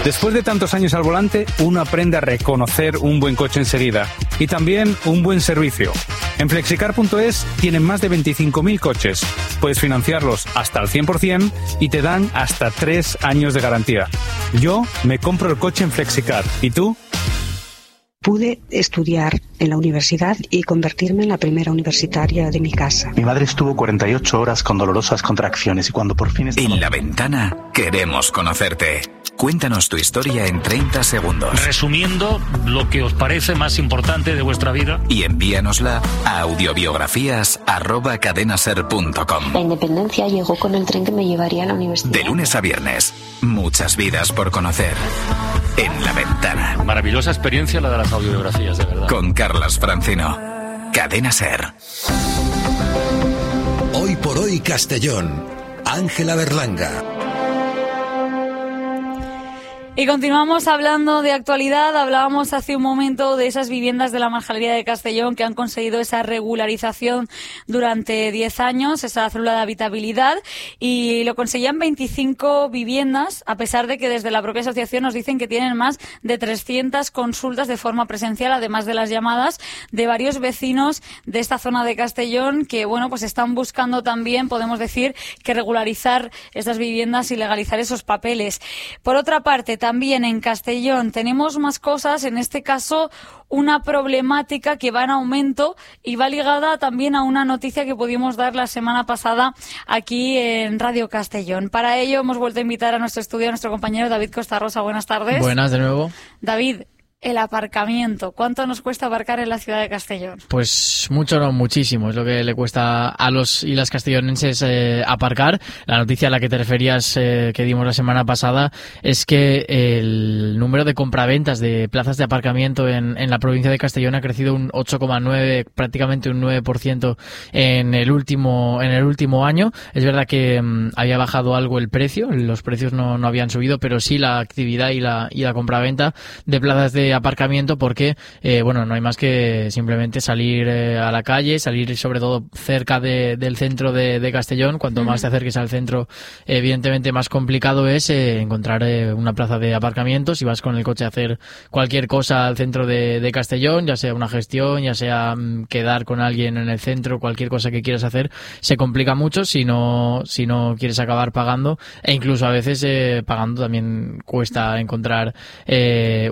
Después de tantos años al volante, uno aprende a reconocer un buen coche enseguida y también un buen servicio. En Flexicar.es tienen más de 25.000 coches. Puedes financiarlos hasta el 100% y te dan hasta 3 años de garantía. Yo me compro el coche en Flexicar. ¿Y tú? Pude estudiar en la universidad y convertirme en la primera universitaria de mi casa. Mi madre estuvo 48 horas con dolorosas contracciones y cuando por fin... En La Ventana queremos conocerte. Cuéntanos tu historia en 30 segundos. Resumiendo lo que os parece más importante de vuestra vida. Y envíanosla a audiobiografías@cadenaser.com. La independencia llegó con el tren que me llevaría a la universidad. De lunes a viernes, muchas vidas por conocer. En La Ventana. Maravillosa experiencia la de las audiobiografías, de verdad. Con Carlas Francino. Cadena Ser. Hoy por hoy Castellón. Ángela Berlanga. Y continuamos hablando de actualidad. Hablábamos hace un momento de esas viviendas de la Marjalería de Castellón que han conseguido esa regularización durante 10 años, esa célula de habitabilidad, y lo conseguían 25 viviendas, a pesar de que desde la propia asociación nos dicen que tienen más de 300 consultas de forma presencial, además de las llamadas de varios vecinos de esta zona de Castellón que, bueno, pues están buscando también, podemos decir, que regularizar estas viviendas y legalizar esos papeles. Por otra parte, también en Castellón tenemos más cosas, en este caso una problemática que va en aumento y va ligada también a una noticia que pudimos dar la semana pasada aquí en Radio Castellón. Para ello hemos vuelto a invitar a nuestro estudio a nuestro compañero David Costa Rosa. Buenas tardes. Buenas de nuevo. David, el aparcamiento. ¿Cuánto nos cuesta aparcar en la ciudad de Castellón? Pues mucho, no, muchísimo. Es lo que le cuesta a los y las castellonenses aparcar. La noticia a la que te referías que dimos la semana pasada es que el número de compraventas de plazas de aparcamiento en la provincia de Castellón ha crecido un 8,9, prácticamente un 9% en el último año. Es verdad que había bajado algo el precio, los precios no habían subido, pero sí la actividad y la compraventa de plazas de aparcamiento, porque no hay más que simplemente salir a la calle, salir sobre todo cerca del centro de Castellón. Cuanto más te acerques al centro, evidentemente más complicado es encontrar una plaza de aparcamiento. Si vas con el coche a hacer cualquier cosa al centro de Castellón, ya sea una gestión, ya sea quedar con alguien en el centro, cualquier cosa que quieras hacer, se complica mucho si no quieres acabar pagando, e incluso a veces pagando también cuesta encontrar